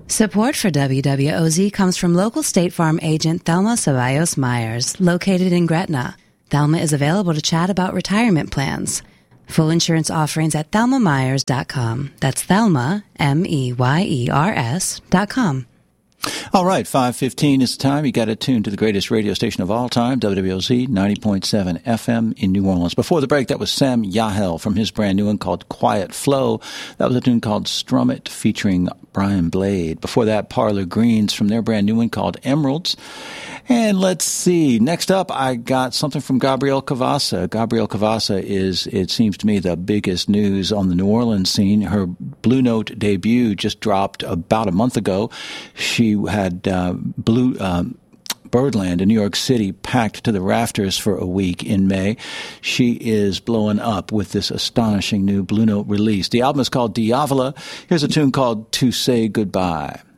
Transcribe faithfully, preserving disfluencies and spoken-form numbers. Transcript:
Support for W W O Z comes from local State Farm agent Thelma Ceballos Myers, located in Gretna. Thelma is available to chat about retirement plans. Full insurance offerings at thelma myers dot com. That's Thelma, M E Y E R S dot com. All right, five fifteen is the time. You got to tune to the greatest radio station of all time, W W O Z, ninety point seven F M in New Orleans. Before the break, that was Sam Yahel from his brand new one called Quiet Flow. That was a tune called Strum It featuring Brian Blade. Before that, Parlor Greens from their brand new one called Emeralds. And let's see. Next up, I got something from Gabrielle Cavassa. Gabrielle Cavassa is, it seems to me, the biggest news on the New Orleans scene. Her Blue Note debut just dropped about a month ago. She had uh, Blue um, Birdland in New York City packed to the rafters for a week in May. She is blowing up with this astonishing new Blue Note release. The album is called Diavola. Here's a tune called To Say Goodbye.